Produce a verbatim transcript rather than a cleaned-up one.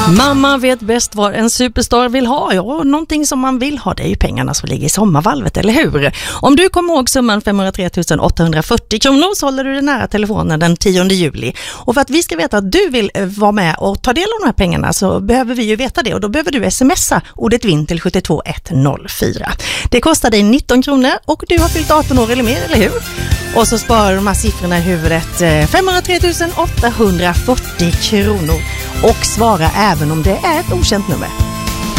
Mamma vet bäst vad en superstar vill ha. Ja, någonting som man vill ha, det är ju pengarna som ligger i sommarvalvet, eller hur? Om du kommer ihåg summan femhundratre tusen åttahundrafyrtio kronor så håller du den nära telefonen den tionde juli. Och för att vi ska veta att du vill vara med och ta del av de här pengarna så behöver vi ju veta det. Och då behöver du smsa ordet vinn till sju två ett noll fyra. Det kostar dig nitton kronor och du har fyllt arton år eller mer, eller hur? Och så sparar du de här siffrorna i huvudet, femhundratre tusen åttahundrafyrtio kronor. Och svara även om det är ett okänt nummer.